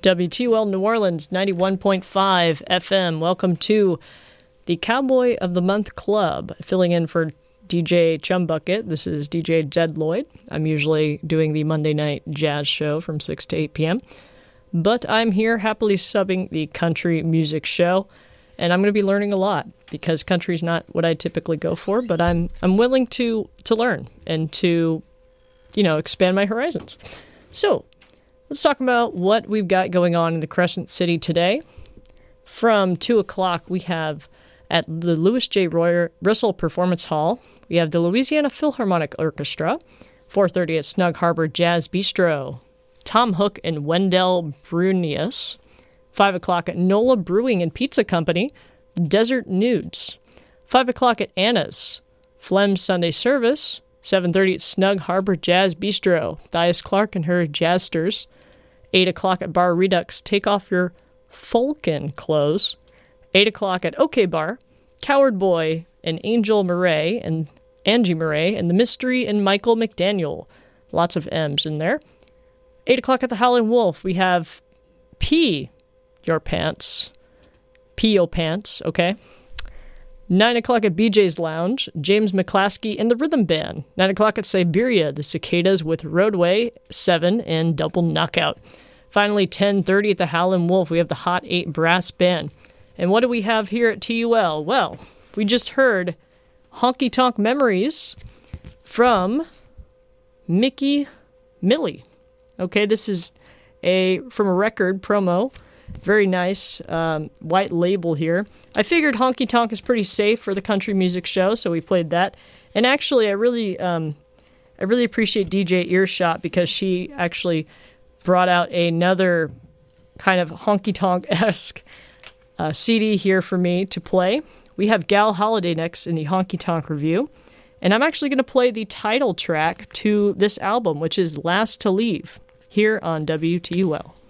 WTUL New Orleans, 91.5 FM. Welcome to the Cowboy of the Month Club. Filling in for DJ Chumbucket. This is DJ Jed Lloyd. I'm usually doing the Monday night jazz show from 6 to 8 p.m. But I'm here happily subbing the country music show. And I'm going to be learning a lot because country's not what I typically go for. But I'm willing to learn and to, expand my horizons. So, let's talk about what we've got going on in the Crescent City today. From 2 o'clock, we have at the Louis J. Royer Russell Performance Hall, we have the Louisiana Philharmonic Orchestra. 4:30 at Snug Harbor Jazz Bistro, Tom Hook and Wendell Brunius. 5 o'clock at NOLA Brewing and Pizza Company, Desert Nudes. 5 o'clock at Anna's, Phlegm's Sunday Service. 7:30 at Snug Harbor Jazz Bistro, Thias Clark and her Jazzsters. 8 o'clock at Bar Redux, take off your Falcon clothes. 8 o'clock at OK Bar, Coward Boy and Angel Murray and Angie Murray and The Mystery and Michael McDaniel. Lots of M's in there. 8 o'clock at the Howlin' Wolf, we have Pee Your Pants. Okay? 9 o'clock at BJ's Lounge, James McClaskey and the Rhythm Band. 9 o'clock at Siberia, the Cicadas with Roadway 7 and Double Knockout. Finally, 10:30 at the Howlin' Wolf, we have the Hot 8 Brass Band. And what do we have here at TUL? Well, we just heard Honky Tonk Memories from Mickey Millie. Okay, this is from a record promo. Very nice white label here. I figured Honky Tonk is pretty safe for the country music show, so we played that. And actually, I really appreciate DJ Earshot because she actually brought out another kind of honky tonk-esque CD here for me to play. We have Gal Holiday next in the Honky Tonk Review. And I'm actually going to play the title track to this album, which is Last to Leave, here on WTUL.